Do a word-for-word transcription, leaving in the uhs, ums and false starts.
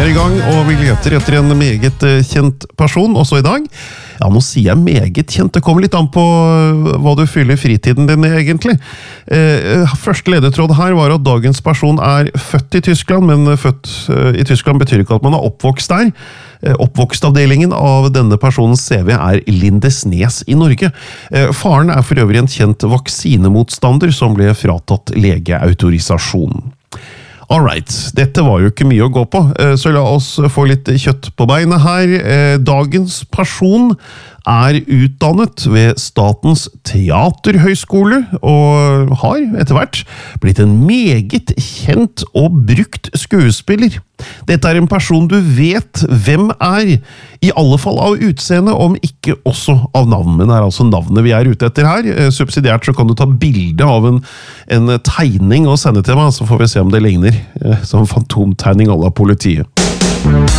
er i gang og vi leter etter en meget kjent person, også i dag. Ja, nå sier jeg meget kjent, det kommer litt an på hva du fyller fritiden din egentlig. Eh, første ledetråd her var at dagens person er født i Tyskland, men født i Tyskland betyr ikke at man er oppvokst der. Eh, oppvokstavdelingen av denne personens C V er Lindesnes i Norge. Eh, faren er for øvrig en kjent vaksinemotstander som ble fratatt legeautorisasjon. Alright, dette var jo ikke mye å gå på, så la oss få litt kjøtt på beinet her. Dagens person er utdannet ved Statens Teaterhøgskole og har etter hvert blitt en meget kjent og brukt skuespiller. Dette er en person du vet hvem er, i alle fall av utseende, om ikke også av navn. Men det er altså navnet vi er ute etter her. Subsidiært så kan du ta bilde av en, en tegning og sende til meg, så får vi se om det ligner som fantomtegning à la politiet.